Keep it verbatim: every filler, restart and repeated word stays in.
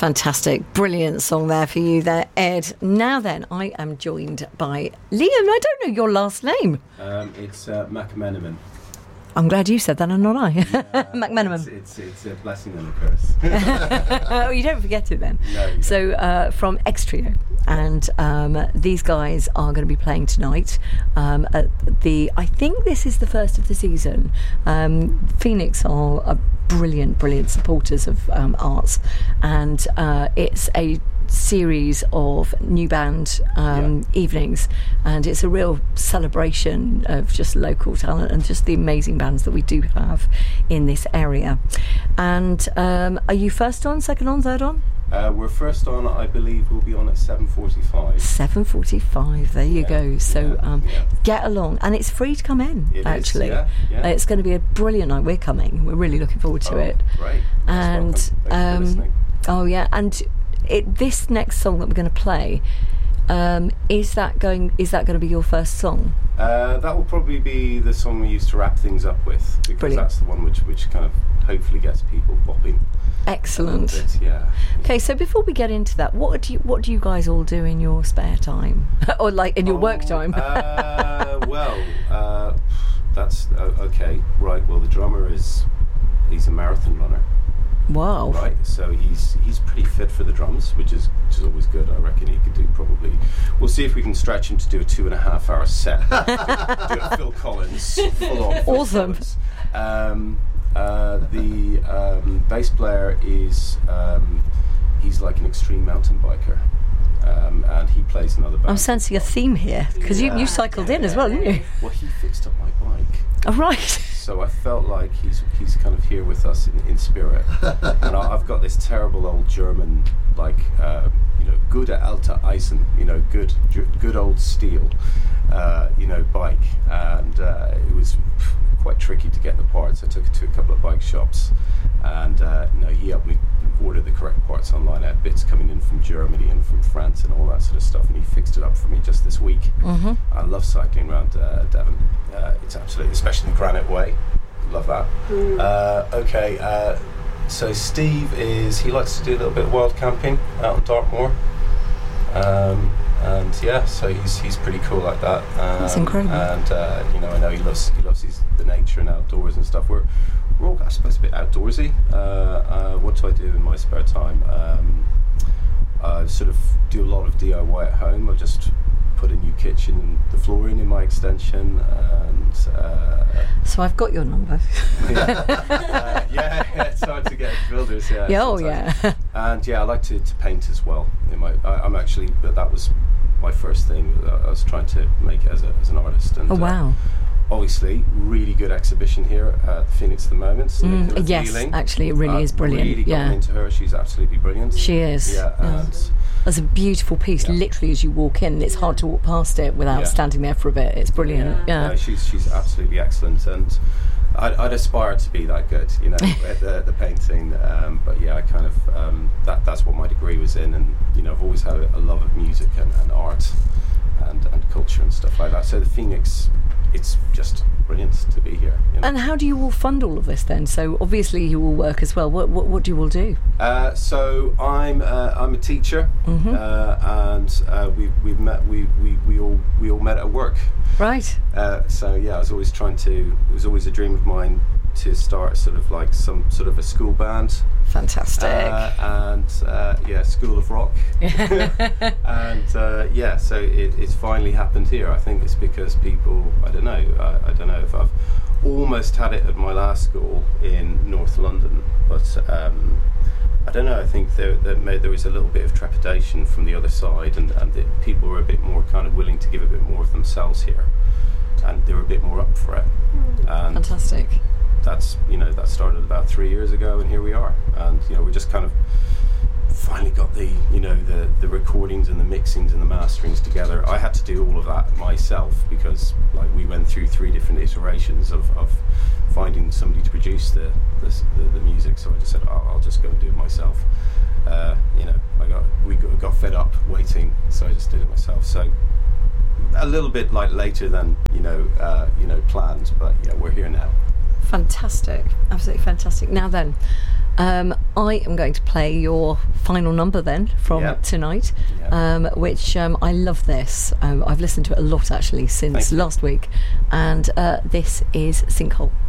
Fantastic, brilliant song there for you there, Ed. Now then, I am joined by Liam. I don't know your last name. Um, it's uh, McMenamin. I'm glad you said that and not I. Yeah, McMenamin. It's, it's, it's a blessing and a curse. Oh, you don't forget it then. No, you so uh, from X Trio, and um, these guys are going to be playing tonight um, at the, I think this is the first of the season. Um, Phoenix are a brilliant, brilliant supporters of um, arts, and uh, it's a series of new band um, yeah. evenings, and it's a real celebration of just local talent and just the amazing bands that we do have in this area. And um, are you first on, second on, third on? Uh, we're first on, I believe we'll be on at seven forty-five. seven forty-five, there you yeah, go. So yeah, um, yeah. get along, and it's free to come in, it actually. Is, yeah, yeah. It's going to be a brilliant night. We're coming. We're really looking forward to oh, it. Great. And um, oh yeah, and it, this next song that we're going to play, um, is that going? Is that going to be your first song? Uh, that will probably be the song we used to wrap things up with, because Brilliant. That's the one which which kind of hopefully gets people bopping. Excellent. Bit, yeah. Okay, so before we get into that, what do you what do you guys all do in your spare time, or like in your oh, work time? uh, well, uh, that's uh, okay. Right. Well, the drummer is he's a marathon runner. Wow. Right. So he's he's pretty fit for the drums, which is which is always good. I reckon he could do probably. We'll see if we can stretch him to do a two and a half hour set. do, do a Phil Collins full on. Phil Awesome. Collins. Um, Uh, the um, bass player is um, he's like an extreme mountain biker, um, and he plays another band. I'm sensing a theme here, because yeah. you, you cycled yeah, in yeah. as well, didn't you? Well, he fixed up my bike. Oh, right. So I felt like he's he's kind of here with us in, in spirit, and I, I've got this terrible old German, like uh, you know, gute alte Eisen, you know, good good old steel, uh, you know, bike, and uh, it was quite tricky to get the parts. I took it to a couple of bike shops, and uh, you know, he helped me order the correct parts online. I had bits coming in from Germany and from France and all that sort of stuff, and he fixed it up for me just this week. Mm-hmm. I love cycling around uh, Devon. Uh, it's absolutely, especially the Granite Way. Love that. Mm. Uh, okay, uh, so Steve is, he likes to do a little bit of wild camping out in Dartmoor. Um, and yeah, so he's he's pretty cool like that. Um, That's incredible. And uh, you know, I know he loves he loves his, the nature and outdoors and stuff. We're we're all, I suppose, a bit outdoorsy. Uh, uh, what do I do in my spare time? Um, I sort of do a lot of D I Y at home. I just put a new kitchen and the flooring in my extension, and uh, so I've got your number. yeah, uh, yeah, yeah, it's hard to get builders. Yeah, yeah oh yeah. And yeah, I like to, to paint as well. In my, I, I'm actually, but that was my first thing I was trying to make as a as an artist. And, oh wow. Uh, obviously, really good exhibition here at Phoenix at the moment. Mm, yes, Feeling. actually, it really uh, is brilliant. Really yeah. got into her. She's absolutely brilliant. She is. Yeah, yeah. and there's a beautiful piece, yeah. literally as you walk in. It's hard to walk past it without yeah. standing there for a bit. It's brilliant. Yeah, yeah. No, she's she's absolutely excellent, and I'd, I'd aspire to be that good, you know, at the, the painting. Um, but yeah, I kind of um, that that's what my degree was in, and you know, I've always had a, a love of music and, and art and and culture and stuff like that. So the Phoenix, it's just brilliant to be here. You know? And how do you all fund all of this then? So obviously you all work as well. What what, what do you all do? Uh, so I'm uh, I'm a teacher, mm-hmm. uh, and uh, we we've met we, we, we all we all met at work. Right. Uh, so yeah, I was always trying to. It was always a dream of mine to start sort of like some sort of a school band. Fantastic. Uh, and uh, yeah, School of Rock. And uh, yeah, so it, it's finally happened here. I think it's because people, I don't know, I, I don't know if I've almost had it at my last school in North London, but um, I don't know, I think there, there, may, there was a little bit of trepidation from the other side, and, and the people were a bit more kind of willing to give a bit more of themselves here, and they were a bit more up for it. And fantastic. That's, you know, that started about three years ago, and here we are. And, you know, we just kind of finally got the, you know, the, the recordings and the mixings and the masterings together. I had to do all of that myself because, like, we went through three different iterations of, of finding somebody to produce the the, the, the music. So I just said, oh, I'll just go and do it myself. Uh, you know, I got we got, got fed up waiting, so I just did it myself. So a little bit like later than you know, uh, you know, planned, but yeah, we're here now. Fantastic, absolutely fantastic. Now then, Um, I am going to play your final number then from Yeah. tonight, Yeah. um, which um, I love this. Um, I've listened to it a lot actually since Thank you. last week, and uh, this is Sinkhole.